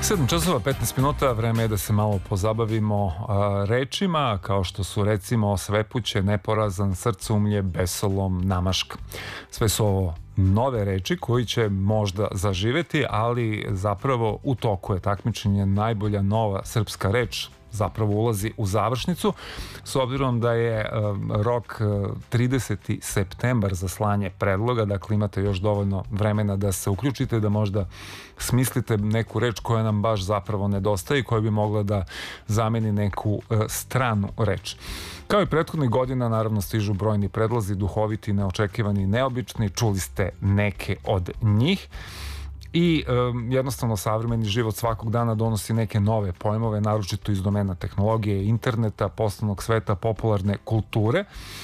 7 časova 15 minuta, vreme je da se malo pozabavimo rečima, kao što su recimo svepuće, neporazan, srcumlje, besolom, namašk. Sve su ovo nove reči koji će možda zaživeti, ali zapravo u toku je takmičenje. Najbolja nova srpska reč zapravo ulazi u završnicu, s obzirom da je rok 30. septembar za slanje predloga, dakle imate još dovoljno vremena da se uključite, da možda smislite neku reč koja nam baš zapravo nedostaje i koja bi mogla da zameni neku stranu reč. Kao i prethodnih godina, naravno, stižu brojni predlozi, duhoviti, neočekivani, neobični, čuli ste neke od njih. I jednostavno savremeni život svakog dana donosi neke nove pojmove, naročito iz domena tehnologije, interneta, poslovnog sveta, popularne kulture.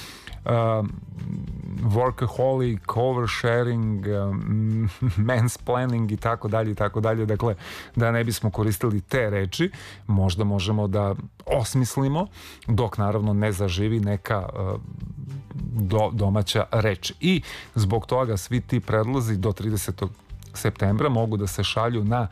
Workaholic, oversharing, mansplaining i tako dalje. Dakle, da ne bismo koristili te reči, možda možemo da osmislimo, dok naravno ne zaživi neka domaća reč. I zbog toga svi ti predlozi do 30. septembra mogu da se šalju na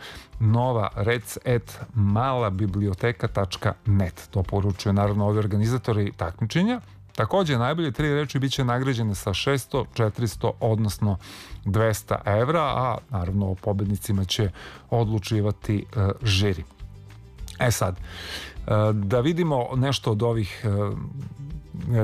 novarec@malabiblioteka.net. To poručuju naravno ovi organizatori takmičenja. Takođe, najbolje 3 reči biće nagrađene sa 600, 400, odnosno 200 evra, a naravno o pobednicima će odlučivati žiri. Sad, da vidimo nešto od ovih